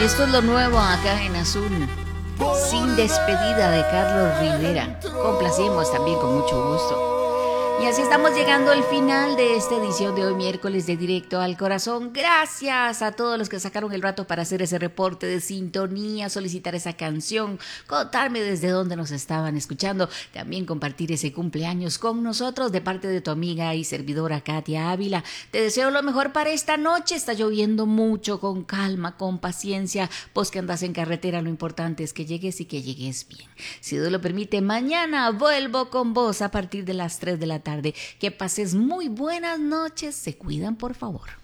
Y esto es lo nuevo acá en Azul. Sin despedida de Carlos Rivera. Complacemos también con mucho gusto. Y así estamos llegando al final de esta edición de hoy miércoles de Directo al Corazón. Gracias a todos los que sacaron el rato para hacer ese reporte de sintonía, solicitar esa canción, contarme desde dónde nos estaban escuchando, también compartir ese cumpleaños con nosotros de parte de tu amiga y servidora Katia Ávila. Te deseo lo mejor para esta noche. Está lloviendo mucho, con calma, con paciencia. Vos que andas en carretera, lo importante es que llegues y que llegues bien. Si Dios lo permite, mañana vuelvo con vos a partir de las 3 de la tarde. Que pases muy buenas noches. Se cuidan, por favor.